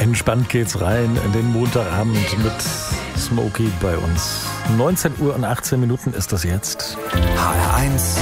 Entspannt geht's rein in den Montagabend mit Smokey bei uns. 19 Uhr und 18 Minuten ist das jetzt. HR1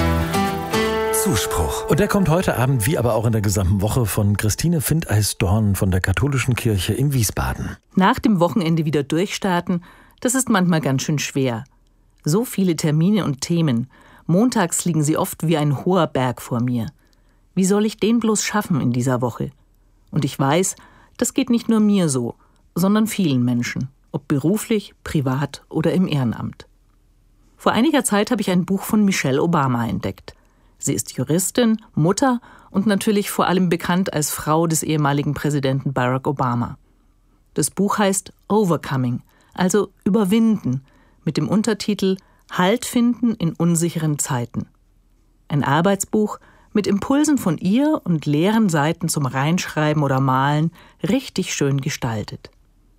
Zuspruch. Und der kommt heute Abend, wie aber auch in der gesamten Woche, von Christine Findeis-Dorn von der Katholischen Kirche in Wiesbaden. Nach dem Wochenende wieder durchstarten, das ist manchmal ganz schön schwer. So viele Termine und Themen. Montags liegen sie oft wie ein hoher Berg vor mir. Wie soll ich den bloß schaffen in dieser Woche? Und ich weiß, das geht nicht nur mir so, sondern vielen Menschen, ob beruflich, privat oder im Ehrenamt. Vor einiger Zeit habe ich ein Buch von Michelle Obama entdeckt. Sie ist Juristin, Mutter und natürlich vor allem bekannt als Frau des ehemaligen Präsidenten Barack Obama. Das Buch heißt Overcoming, also Überwinden, mit dem Untertitel Halt finden in unsicheren Zeiten. Ein Arbeitsbuch mit Impulsen von ihr und leeren Seiten zum Reinschreiben oder Malen, richtig schön gestaltet.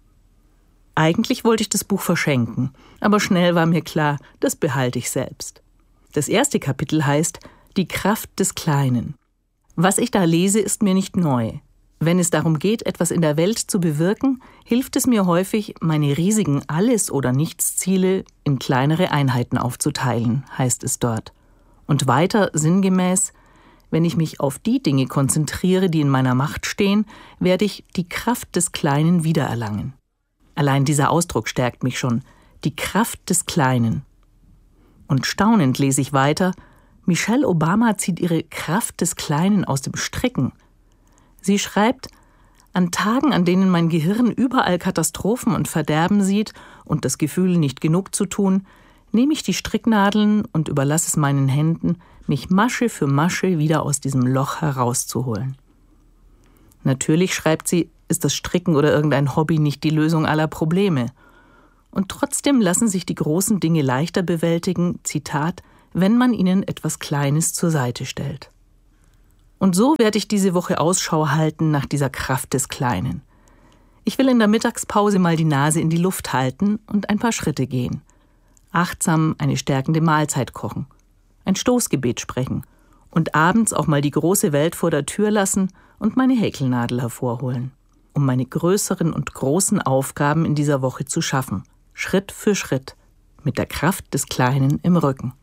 Eigentlich wollte ich das Buch verschenken, aber schnell war mir klar, das behalte ich selbst. Das erste Kapitel heißt Die Kraft des Kleinen. Was ich da lese, ist mir nicht neu. Wenn es darum geht, etwas in der Welt zu bewirken, hilft es mir häufig, meine riesigen Alles- oder Nichts-Ziele in kleinere Einheiten aufzuteilen, heißt es dort. Und weiter sinngemäß: Wenn ich mich auf die Dinge konzentriere, die in meiner Macht stehen, werde ich die Kraft des Kleinen wiedererlangen. Allein dieser Ausdruck stärkt mich schon. Die Kraft des Kleinen. Und staunend lese ich weiter: Michelle Obama zieht ihre Kraft des Kleinen aus dem Stricken. Sie schreibt: An Tagen, an denen mein Gehirn überall Katastrophen und Verderben sieht und das Gefühl, nicht genug zu tun, nehme ich die Stricknadeln und überlasse es meinen Händen, mich Masche für Masche wieder aus diesem Loch herauszuholen. Natürlich, schreibt sie, ist das Stricken oder irgendein Hobby nicht die Lösung aller Probleme. Und trotzdem lassen sich die großen Dinge leichter bewältigen, Zitat, wenn man ihnen etwas Kleines zur Seite stellt. Und so werde ich diese Woche Ausschau halten nach dieser Kraft des Kleinen. Ich will in der Mittagspause mal die Nase in die Luft halten und ein paar Schritte gehen. Achtsam eine stärkende Mahlzeit kochen, ein Stoßgebet sprechen und abends auch mal die große Welt vor der Tür lassen und meine Häkelnadel hervorholen, um meine größeren und großen Aufgaben in dieser Woche zu schaffen, Schritt für Schritt, mit der Kraft des Kleinen im Rücken.